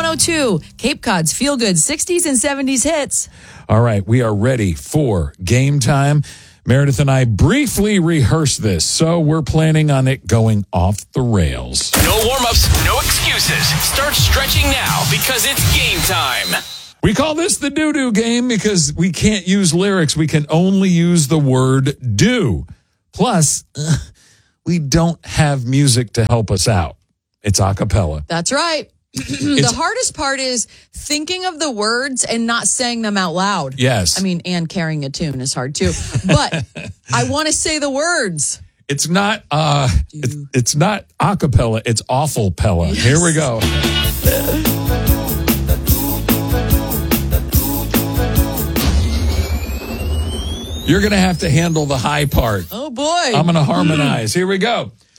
102, Cape Cod's feel-good 60s and 70s hits. All right, we are ready for game time. Meredith and I briefly rehearsed this, so we're planning on it going off the rails. No warm-ups, no excuses. Start stretching now because it's game time. We call this the doo-doo game because we can't use lyrics. We can only use the word do. Plus, we don't have music to help us out. It's a cappella. That's right. The hardest part is thinking of the words and not saying them out loud. Yes. I mean, and carrying a tune is hard too. But I want to say the words. It's not it's not a cappella, it's awful pella. Yes. Here we go. You're going to have to handle the high part. Oh boy. I'm going to harmonize. Here we go.